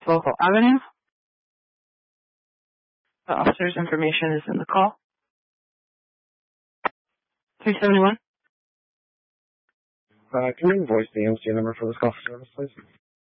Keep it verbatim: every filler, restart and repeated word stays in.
Local Avenue. The officer's information is in the call. three seventy-one. Uh, can you invoice the M C number for this call service, please?